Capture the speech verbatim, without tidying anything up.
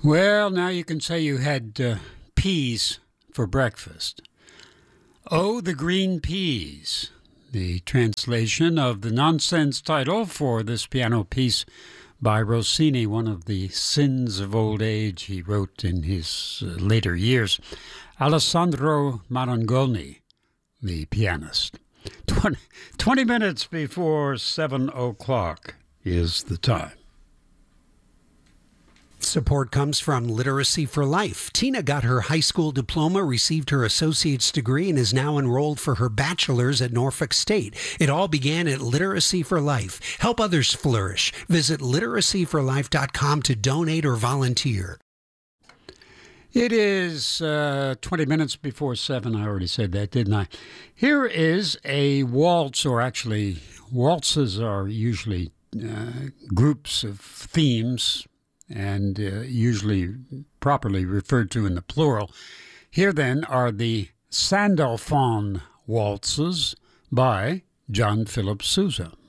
Well, now you can say you had uh, peas for breakfast. Oh, the green peas. The translation of the nonsense title for this piano piece by Rossini, one of the sins of old age he wrote in his uh, later years. Alessandro Marangoni, the pianist. twenty, twenty minutes before seven o'clock is the time. Support comes from Literacy for Life. Tina got her high school diploma, received her associate's degree, and is now enrolled for her bachelor's at Norfolk State. It all began at Literacy for Life. Help others flourish. Visit literacy for life dot com to donate or volunteer. It is uh, twenty minutes before seven. I already said that, didn't I? Here is a waltz, or actually, waltzes are usually uh, groups of themes, and uh, usually properly referred to in the plural. Here, then, are the Sandalphon waltzes by John Philip Sousa.